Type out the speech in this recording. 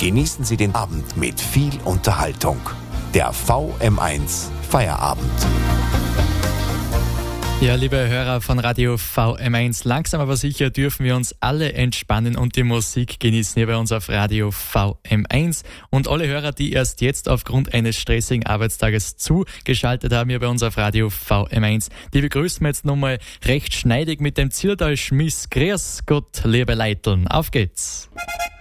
genießen Sie den Abend mit viel Unterhaltung. Der VM1 Feierabend. Ja, liebe Hörer von Radio VM1, langsam aber sicher dürfen wir uns alle entspannen und die Musik genießen hier bei uns auf Radio VM1. Und alle Hörer, die erst jetzt aufgrund eines stressigen Arbeitstages zugeschaltet haben hier bei uns auf Radio VM1, die begrüßen wir jetzt nochmal recht schneidig mit dem Zillertal Schmiss. Grüß Gott, liebe Leiteln, auf geht's!